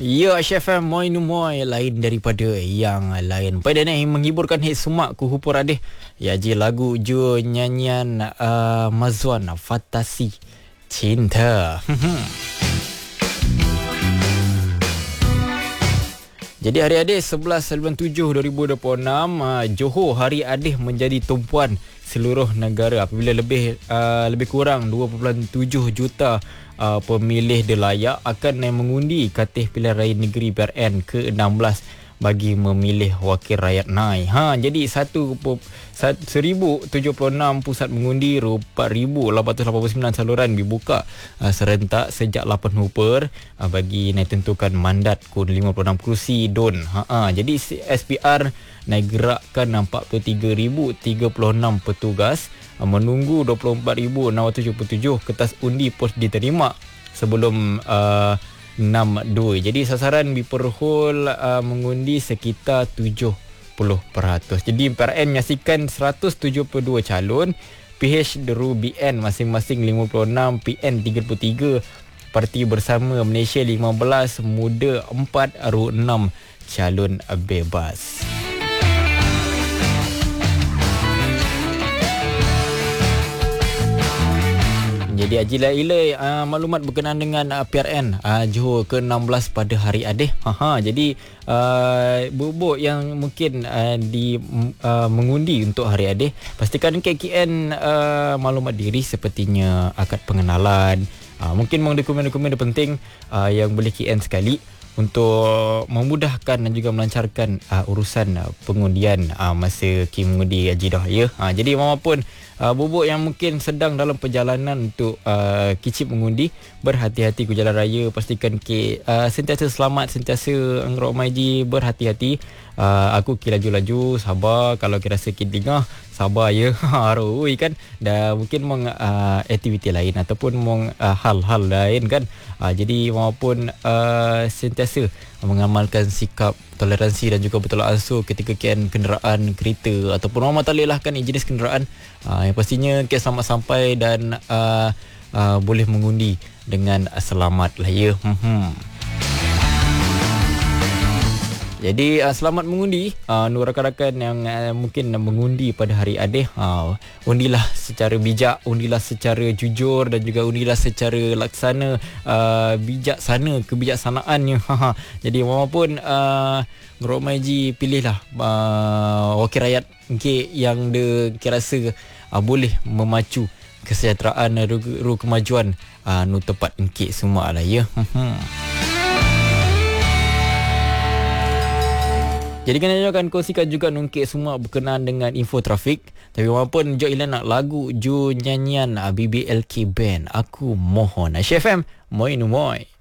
Ya, FM Moi Numoy lain daripada yang lain. Pada ni menghiburkan hit semak ku hupur adih. Ya je lagu ju nyanyian Mazwan Fantasi Cinta. Jadi hari adih 11/7/2026, Johor Hari Adih menjadi tumpuan seluruh negara apabila lebih kurang 2.7 juta pemilih delayak akan mengundi Katih Pilihan Raya Negeri PRN ke-16 bagi memilih wakil rakyat NAI. Jadi 1076 pusat mengundi, 4,889 saluran dibuka serentak sejak 8 Oktober bagi tentukan mandat kun 56 kerusi DUN. Jadi SPR naik gerakkan 43,036 petugas menunggu 24,677 kertas undi pos diterima sebelum 6.2. Jadi sasaran diperhol mengundi sekitar 70%. Jadi PRN menyaksikan 172 calon, PH Deru BN masing-masing 56, PN 33, Parti Bersama Malaysia 15, Muda 4, RU 6 calon bebas. Jadi Ajila maklumat berkenaan dengan PRN Johor ke-16 pada hari Adih. Jadi bubuk yang mungkin mengundi untuk hari Adih, pastikan KKN maklumat diri sepertinya akad pengenalan, mungkin dokumen-dokumen penting yang boleh KN sekali untuk memudahkan dan juga melancarkan urusan pengundian masa mengundi haji dah ya. Jadi maupun bubuk yang mungkin sedang dalam perjalanan untuk kicip mengundi, berhati-hati ke jalan raya, pastikan sentiasa selamat, sentiasa angrok maiji, berhati-hati. Aku laju-laju, sabar. Kalau kira sakit dengar, sabar ya. Harui kan. Dan mungkin aktiviti lain ataupun hal-hal lain kan. Jadi maupun sentiasa mengamalkan sikap toleransi dan juga bertolak ansur ketika kenderaan kereta ataupun orang matalilahkan jenis kenderaan. Yang pastinya selamat sampai dan boleh mengundi dengan selamat lah ya. Jadi selamat mengundi rakan-rakan yang mungkin mengundi pada hari Adih. Undilah secara bijak, undilah secara jujur dan juga undilah secara laksana, bijaksana kebijaksanaannya. Jadi walaupun Ngerok Maiji pilihlah wakil rakyat yang dia rasa boleh memacu kesejahteraan dan kemajuan tepat semua lah ya. Jadi kena akan kongsikan juga nungkit semua berkenaan dengan info trafik. Tapi walaupun Jok Ilan nak lagu ju nyanyian BBLK Band, Aku Mohon. Syed FM, Moi Numoy.